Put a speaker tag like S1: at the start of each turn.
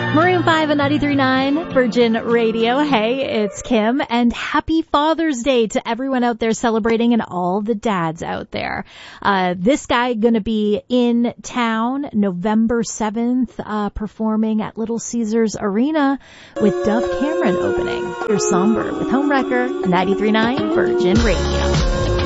S1: Maroon 5 and 93.9 Virgin Radio. Hey, it's Kim, and happy Father's Day to everyone out there celebrating and all the dads out there. This guy gonna be in town November 7th, performing at Little Caesars Arena with Dove Cameron opening. Here's Songbird with Homewrecker, 93.9 Virgin Radio.